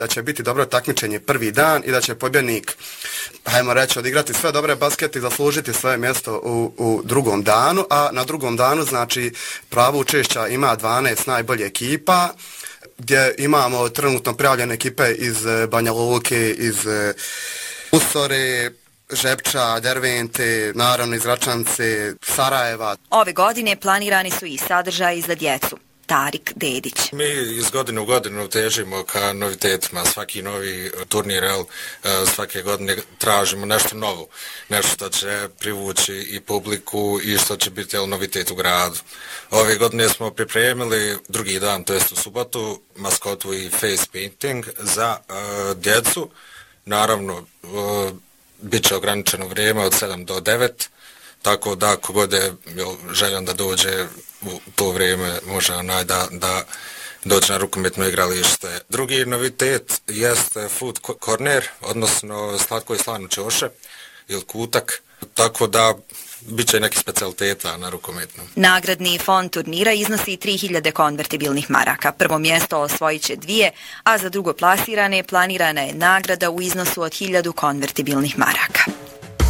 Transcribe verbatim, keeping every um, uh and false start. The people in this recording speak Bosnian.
da će biti dobro takmičenje prvi dan i da će pobjednik, hajmo reći, odigrati sve dobre baskete i zaslužiti svoje mjesto u, u drugom danu, a na drugom danu, znači, pravo učešća ima dvanaest najbolje ekipa, gdje imamo trenutno prijavljene ekipe iz Banja Luke, iz Usore, Žepča, Dervente, naravno iz Račance, Sarajeva. Ove godine planirani su i sadržaji za djecu. Tarik Dedić. Mi iz godine u godinu težimo ka novitetima. Svaki novi turnir, svake godine tražimo nešto novo. Nešto što će privući i publiku i što će biti novitet u gradu. Ove godine smo pripremili drugi dan, to jest u subotu, maskotu i face painting za uh, djecu. Naravno, uh, bit će ograničeno vrijeme od sedam do devet, tako da kogod je željan da dođe u to vrijeme može onaj da, da dođe na rukometno igralište. Drugi novitet jeste food corner, odnosno slatko i slano ćoše ili kutak, tako da bit će neki specijaliteta na rukometnom. Nagradni fond turnira iznosi tri hiljade konvertibilnih maraka. Prvo mjesto osvojit će dvije, a za drugo plasirane planirana je nagrada u iznosu od hiljadu konvertibilnih maraka.